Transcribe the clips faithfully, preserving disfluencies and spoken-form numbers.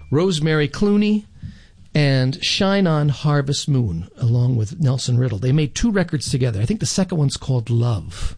Rosemary Clooney, and Shine On Harvest Moon, along with Nelson Riddle. They made two records together. I think the second one's called Love.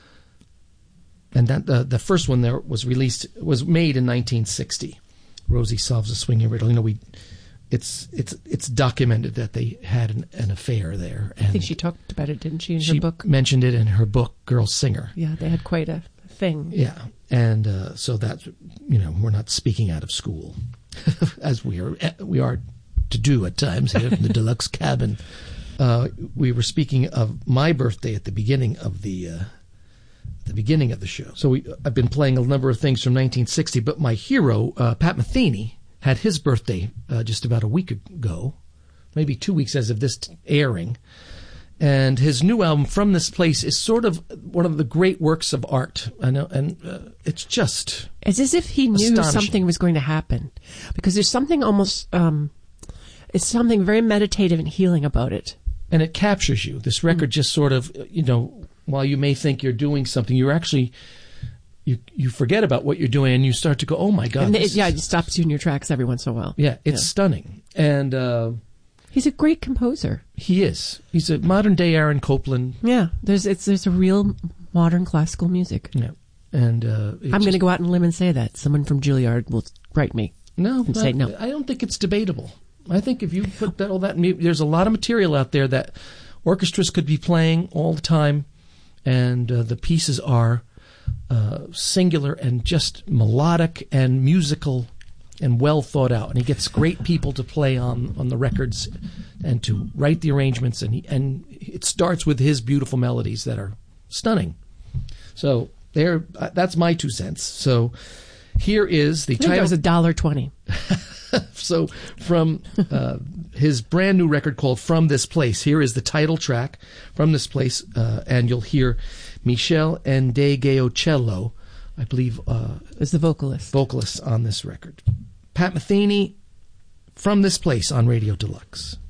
And that uh, the first one there was released, was made in nineteen sixty. Rosie Solves a Swinging Riddle. You know, we, it's it's it's documented that they had an, an affair there. And I think she talked about it, didn't she, in she her book? mentioned it in her book, Girl Singer. Yeah, they had quite a thing. Yeah, and uh, so that, you know, we're not speaking out of school, as we are we are to do at times here in the Deluxe Cabin. Uh, we were speaking of my birthday at the beginning of the uh, the beginning of the show. So we, I've been playing a number of things from nineteen sixty, but my hero, uh, Pat Metheny, had his birthday uh, just about a week ago, maybe two weeks as of this t- airing. And his new album, From This Place, is sort of one of the great works of art. I know, and uh, it's just It's as if he knew something was going to happen. Because there's something almost, um, it's something very meditative and healing about it. And it captures you. This record mm. just sort of, you know, while you may think you're doing something, you're actually, you you forget about what you're doing and you start to go, oh my God. And it, yeah, it stops you in your tracks every once in a while. Yeah, it's yeah. stunning. And uh, he's a great composer. He is. He's a modern day Aaron Copland. Yeah, there's it's there's a real modern classical music. Yeah, and uh, I'm going to go out on a limb and say that someone from Juilliard will write me. No, and not, say no. I don't think it's debatable. I think if you put that, all that, there's a lot of material out there that orchestras could be playing all the time, and uh, the pieces are uh, singular and just melodic and musical and well thought out. And he gets great people to play on, on the records and to write the arrangements, and he, and it starts with his beautiful melodies that are stunning. So there, uh, that's my two cents. So here is the I think title. That was a dollar twenty. So from uh, his brand new record called From This Place, here is the title track, From This Place, uh, and you'll hear Michele Ndegeocello, I believe, uh, is the vocalist. vocalist on this record. Pat Metheny, From This Place on Radio Deluxe.